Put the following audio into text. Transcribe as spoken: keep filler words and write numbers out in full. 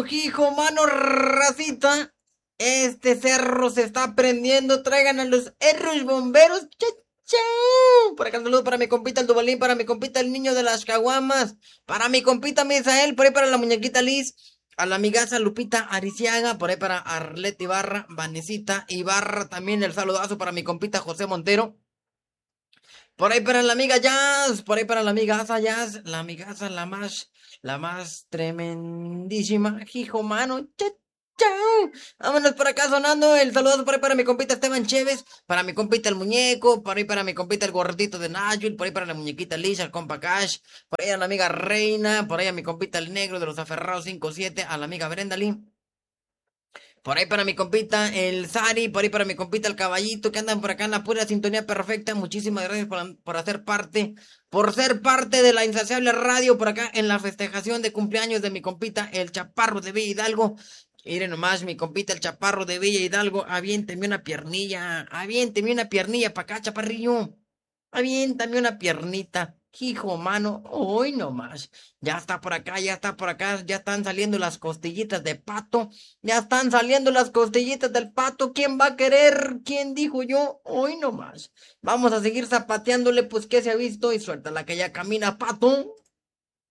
mano, hijo, mano, racita. Este cerro se está prendiendo. Traigan a los herros bomberos. ¡Chau, chau! Por acá un saludo para mi compita el Dubalín, para mi compita el niño de las caguamas, para mi compita Misael, por ahí para la muñequita Liz, a la amigaza Lupita Ariciaga, por ahí para Arlet Ibarra, Vanesita Ibarra, también el saludazo para mi compita José Montero. Por ahí para la amiga Jazz, por ahí para la amiga Asa Jazz, la amigaza la más, la más tremendísima, hijo mano, cha, cha. Vámonos por acá sonando el saludo por ahí para mi compita Esteban Chévez, para mi compita el muñeco, por ahí para mi compita el gordito de Nashville, por ahí para la muñequita Lisa, el compa Cash, por ahí a la amiga Reina, por ahí a mi compita el negro de los aferrados cinco siete, a la amiga Brendalí. Por ahí para mi compita el Sari, por ahí para mi compita el Caballito, que andan por acá en la pura sintonía perfecta. Muchísimas gracias por, por hacer parte, por ser parte de la insaciable radio por acá en la festejación de cumpleaños de mi compita el Chaparro de Villa Hidalgo. Miren nomás, mi compita el Chaparro de Villa Hidalgo, aviénteme una piernilla, aviénteme una piernilla para acá, chaparrillo. Aviéntame una piernita. Hijo, mano, hoy nomás. Ya está por acá, ya está por acá, ya están saliendo las costillitas de pato. Ya están saliendo las costillitas del pato. ¿Quién va a querer? ¿Quién dijo yo? Hoy nomás. Vamos a seguir zapateándole, pues que se ha visto. Y suelta la que ya camina, pato.